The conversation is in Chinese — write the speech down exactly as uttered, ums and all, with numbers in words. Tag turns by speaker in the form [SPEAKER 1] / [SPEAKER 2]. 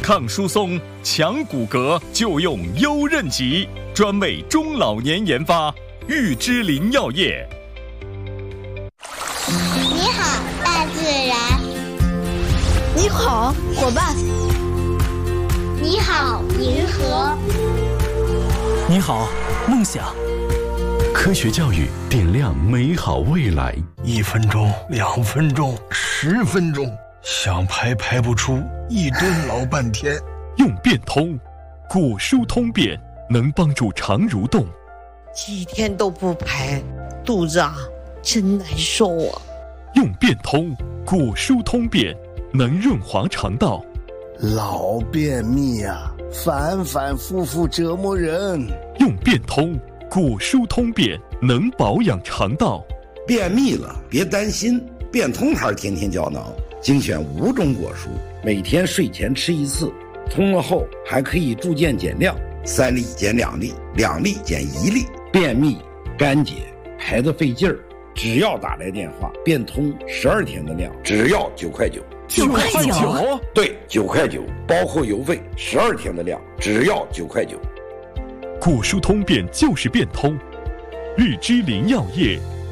[SPEAKER 1] 抗疏松、强骨骼就用优韧极，专为中老年研发，玉芝林药业。
[SPEAKER 2] 你好，大自然。
[SPEAKER 3] 你好，伙伴。
[SPEAKER 2] 你好，银河。
[SPEAKER 4] 你好，梦想。
[SPEAKER 5] 科学教育点亮美好未来。
[SPEAKER 6] 一分钟，两分钟，十分钟，想排排不出，一蹲老半天。
[SPEAKER 5] 用变通，果蔬通便，能帮助肠蠕动。
[SPEAKER 7] 几天都不排，肚子啊真难受啊。
[SPEAKER 5] 用变通，果蔬通便，能润滑肠道。
[SPEAKER 8] 老便秘啊，反反复复折磨人。
[SPEAKER 5] 用变通，果蔬通便，能保养肠道。
[SPEAKER 9] 便秘了别担心，变通牌天天胶囊精选五种果蔬，每天睡前吃一次，通了后还可以逐渐减量，三粒减两粒，两粒减一粒。便秘、干结、排得费劲儿，只要打来电话，变通十二天的量，只要九块九。
[SPEAKER 4] 九块九？
[SPEAKER 9] 对，九块九，包括邮费，十二天的量，只要九块九。
[SPEAKER 5] 果蔬通便就是变通，玉芝林药业